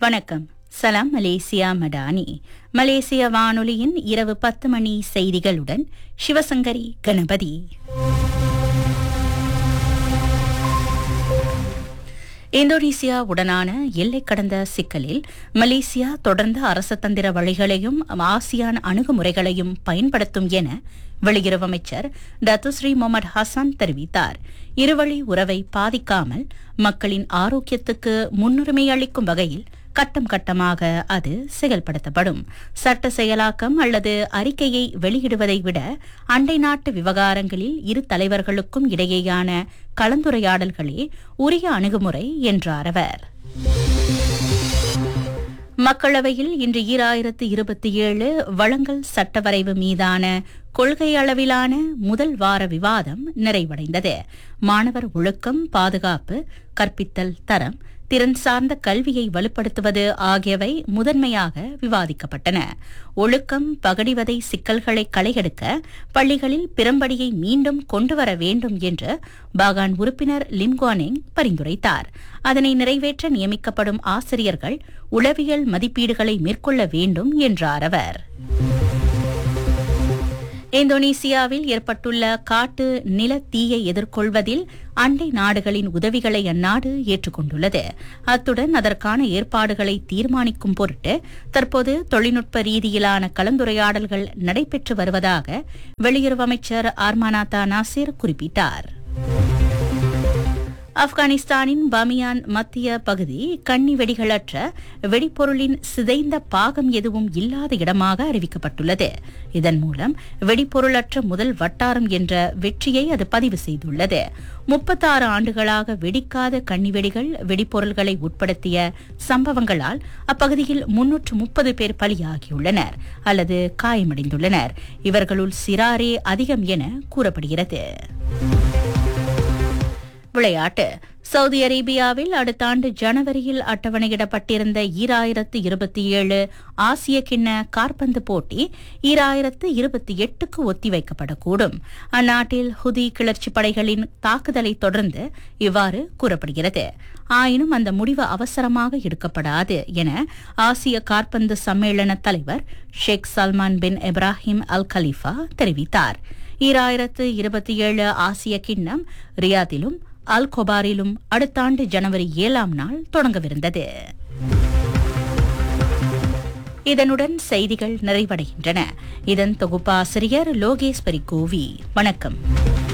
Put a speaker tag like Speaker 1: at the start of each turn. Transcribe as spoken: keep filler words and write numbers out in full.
Speaker 1: வணக்கம். சலாம் மலேசியா மடானி. மலேசிய வானொலியின் இரவு பத்து மணி செய்திகளுடன் சிவசங்கரி கணபதி. இந்தோனேசியா உடனான எல்லை கடந்த சிக்கலில் மலேசியா தொடர்ந்து அரசதந்திர வழிகளையும் ஆசியான் அணுகுமுறைகளையும் பயன்படுத்தும் என வெளியுறவு அமைச்சர் டத்துஸ்ரீ முகமது ஹசன் தெரிவித்தார். இருவழி உறவை பாதிக்காமல் மக்களின் ஆரோக்கியத்துக்கு முன்னுரிமை அளிக்கும் வகையில் கட்டம் கட்டமாக அது செயல்படுத்தப்படும். சட்ட செயலாக்கம் அல்லது அறிக்கையை வெளியிடுவதை விட அண்டை நாட்டு விவகாரங்களில் இரு தலைவர்களுக்கும் இடையேயான கலந்துரையாடல்களே உரிய அணுகுமுறை என்றார் அவர். மக்களவையில் இன்று ஈராயிரத்து இருபத்தி ஏழு வழங்கல் சட்ட வரைவு மீதான கொள்கை அளவிலான முதல் வார விவாதம் நிறைவடைந்தது. மாணவர் ஒழுக்கம், பாதுகாப்பு, கற்பித்தல் தரம், திறன் சார்ந்த கல்வியை வலுப்படுத்துவது ஆகியவை முதன்மையாக விவாதிக்கப்பட்டன. ஒழுக்கம், பகடிவதை சிக்கல்களை களையெடுக்க பள்ளிகளில் பிறம்படியை மீண்டும் கொண்டுவர வேண்டும் என்று பாகான் உறுப்பினர் லிம்குவானிங் பரிந்துரைத்தார். அதனை நிறைவேற்ற நியமிக்கப்படும் ஆசிரியர்கள் உளவியல் மதிப்பீடுகளை மேற்கொள்ள வேண்டும் என்றார் அவர். இந்தோனேசியாவில் ஏற்பட்டுள்ள காட்டு நில தீயை எதிர்கொள்வதில் அண்டை நாடுகளின் உதவிகளை அந்நாடு ஏற்றுக்கொண்டுள்ளது. அத்துடன் அதற்கான ஏற்பாடுகளை தீர்மானிக்கும் பொருட்டு தற்போது தொழில்நுட்ப ரீதியிலான கலந்துரையாடல்கள் நடைபெற்று வருவதாக வெளியுறவு அமைச்சர் ஆர்மானாத்தா நாசிர் குறிப்பிட்டார். ஆப்கானிஸ்தானின் பாமியான் மத்திய பகுதி கன்னி வெடிகளற்ற வெடிப்பொருளின் சிதைந்த பாகம் எதுவும் இல்லாத இடமாக அறிவிக்கப்பட்டுள்ளது. இதன் மூலம் வெடிப்பொருளற்ற முதல் வட்டாரம் என்ற வெற்றியை அது பதிவு செய்துள்ளது. முப்பத்தாறு ஆண்டுகளாக வெடிக்காத கன்னிவெடிகள் வெடிப்பொருள்களை உட்படுத்திய சம்பவங்களால் அப்பகுதியில் முன்னூற்று முப்பது பேர் பலியாகியுள்ளனர் அல்லது காயமடைந்துள்ளனர். இவர்களுள் சிறாரே அதிகம் என கூறப்படுகிறது. விளையாட்டு. சவுதி அரேபியாவில் அடுத்த ஆண்டு ஜனவரியில் அட்டவணையிடப்பட்டிருந்த ஈராயிரத்து இருபத்தி ஏழு ஆசிய கிண்ண காற்பந்து போட்டி ஈராயிரத்து இருபத்தி எட்டுக்கு ஒத்திவைக்கப்படக்கூடும். அந்நாட்டில் ஹுதி கிளர்ச்சி படைகளின் தாக்குதலை தொடர்ந்து இவ்வாறு கூறப்படுகிறது. ஆயினும் அந்த முடிவு அவசரமாக எடுக்கப்படாது என ஆசிய காற்பந்து சம்மேளன தலைவர் ஷேக் சல்மான் பின் இப்ராஹிம் அல் கலீஃபா தெரிவித்தார். ஈராயிரத்து இருபத்தி ஏழு ஆசிய கிண்ணம் ரியாதிலும் அல் கொபாரிலும் அடுத்த ஆண்டு ஜனவரி ஏழாம் நாள் தொடங்கவிருந்தது. இதனுடன் செய்திகள் நிறைவடைகின்றன. இதன் தொகுப்பாசிரியர் லோகேஸ்வரி கோவி. வணக்கம்.